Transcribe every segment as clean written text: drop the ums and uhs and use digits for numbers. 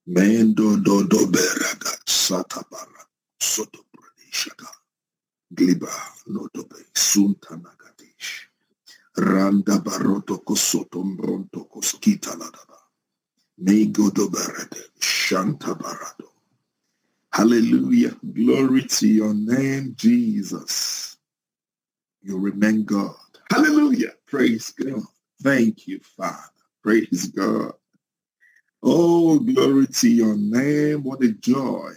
Mendo do do beraga satabara soto pradeshaka gliba notobe sunta nagadish randa baroto kosoto mbronto koskita ladaba mego do berede shanta barado. Hallelujah. Glory to your name, Jesus. You remain God. Hallelujah. Praise God. Thank you, Father. Praise God. Oh, glory to your name. What a joy.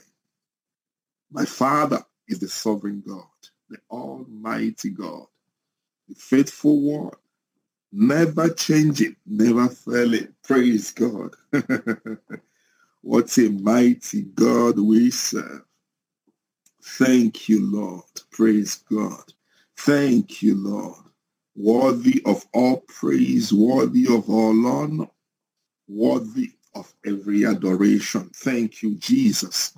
My Father is the sovereign God, the almighty God, the faithful one, never changing, never failing. Praise God. What a mighty God we serve. Thank you, Lord. Praise God. Thank you, Lord. Worthy of all praise, worthy of all honor, worthy of every adoration. Thank you, Jesus.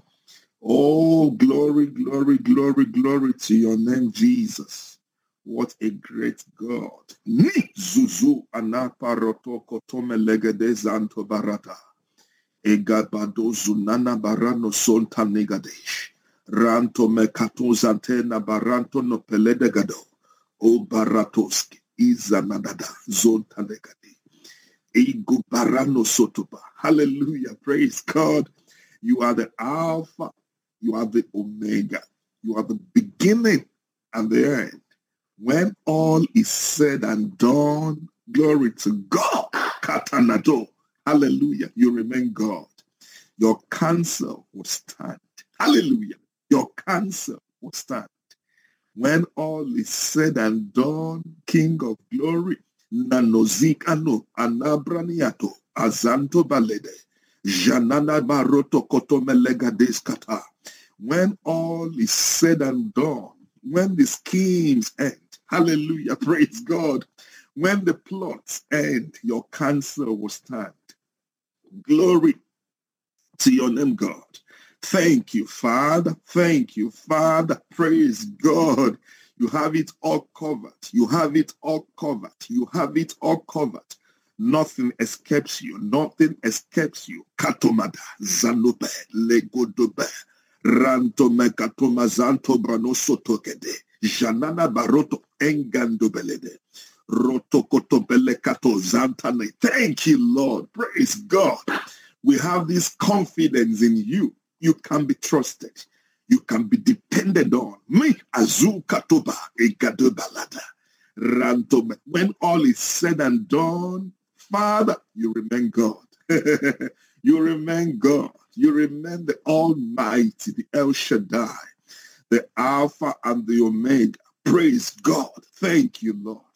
Oh, glory, glory, glory, glory to your name, Jesus. What a great God. Ni zuzu anaparoto kotome legede zanto barata. Egabado zunana barano sonta negadesh. Ranto mekato zantena baranto no peledegado. O baratoski izanadada zonta negade. Ego barano sotoba. Hallelujah. Praise God. You are the Alpha. You are the Omega. You are the beginning and the end. When all is said and done, glory to God. Katanato. Hallelujah. You remain God. Your counsel will stand. Hallelujah. Your counsel will stand. When all is said and done, King of glory, nanozikano anabraniato azanto balede janana baroto kotomelega deskata. When all is said and done, when the schemes end, hallelujah, praise God. When the plots end, your counsel will stand. Glory to your name, God. Thank you, Father. Thank you, Father. Praise God. You have it all covered. You have it all covered. You have it all covered. Nothing escapes you. Nothing escapes you. Katomada, Zanobe, Legodobe, Rantome Katoma Zanto Branoso Tokede, Janana Baroto Engandobelede, Rotokotobele Kato Zantane. Thank you, Lord. Praise God. We have this confidence in you. You can be trusted. You can be depended on. Me, Azu Katoba, Egadobalada, Rantome. When all is said and done, Father, you remain God. You remain God. You remain the Almighty, the El Shaddai, the Alpha and the Omega. Praise God. Thank you, Lord.